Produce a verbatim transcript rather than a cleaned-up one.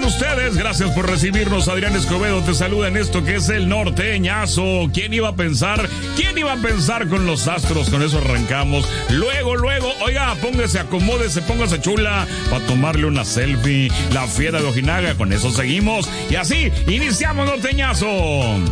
Sean ustedes, gracias por recibirnos. Adrián Escobedo te saluda en esto que es el norteñazo. ¿Quién iba a pensar? ¿Quién iba a pensar con los astros? Con eso arrancamos. Luego, luego, oiga, póngase, acomódese, póngase chula para tomarle una selfie. La fiera de Ojinaga, con eso seguimos. Y así, iniciamos norteñazo.